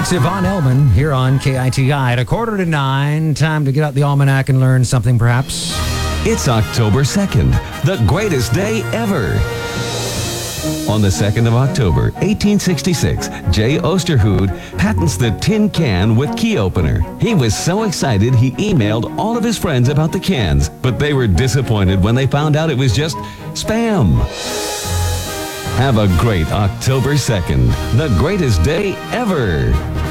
It's Yvonne Elman here on KITI at 8:45. Time to get out the almanac and learn something, perhaps. It's October 2nd, the greatest day ever. On the 2nd of October, 1866, J. Osterhood patents the tin can with key opener. He was so excited he emailed all of his friends about the cans, but they were disappointed when they found out it was just spam. Have a great October 2nd, the greatest day ever.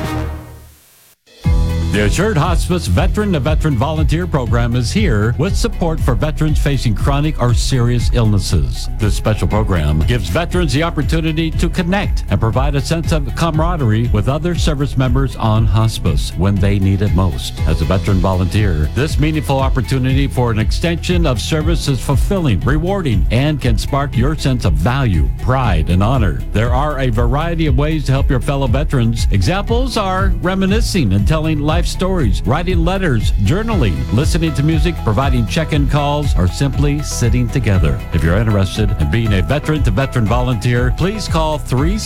The Assured Hospice Veteran-to-Veteran Volunteer Program is here with support for veterans facing chronic or serious illnesses. This special program gives veterans the opportunity to connect and provide a sense of camaraderie with other service members on hospice when they need it most. As a veteran volunteer, this meaningful opportunity for an extension of service is fulfilling, rewarding, and can spark your sense of value, pride, and honor. There are a variety of ways to help your fellow veterans. Examples are reminiscing and telling life stories, writing letters, journaling, listening to music, providing check-in calls, or simply sitting together. If you're interested in being a veteran-to-veteran volunteer, please call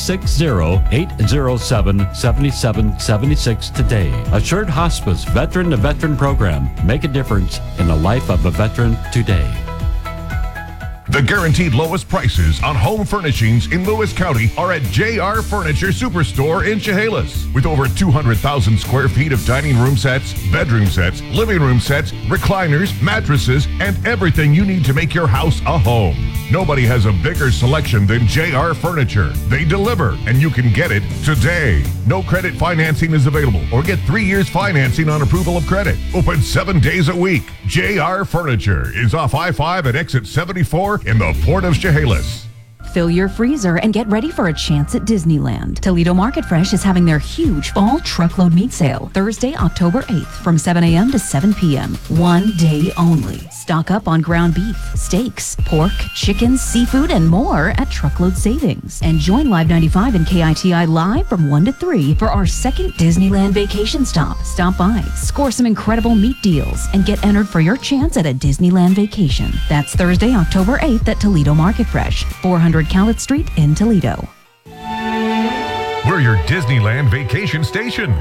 360-807-7776 today. Assured Hospice Veteran-to-Veteran Program. Make a difference in the life of a veteran today. The guaranteed lowest prices on home furnishings in Lewis County are at JR Furniture Superstore in Chehalis. With over 200,000 square feet of dining room sets, bedroom sets, living room sets, recliners, mattresses, and everything you need to make your house a home. Nobody has a bigger selection than JR Furniture. They deliver, and you can get it today. No credit financing is available, or get 3 years financing on approval of credit. Open 7 days a week. JR Furniture is off I-5 at exit 74 in the Port of Chehalis. Fill your freezer and get ready for a chance at Disneyland. Toledo Market Fresh is having their huge fall truckload meat sale Thursday, October 8th from 7 a.m. to 7 p.m. 1 day only. Stock up on ground beef, steaks, pork, chicken, seafood, and more at Truckload Savings. And join Live 95 and KITI live from 1 to 3 for our second Disneyland vacation stop. Stop by, score some incredible meat deals, and get entered for your chance at a Disneyland vacation. That's Thursday, October 8th at Toledo Market Fresh, 400 Cowlett Street in Toledo. We're your Disneyland vacation station.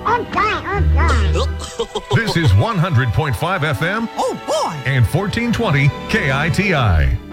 This is 100.5 FM. Oh, boy. And 1420 KITI.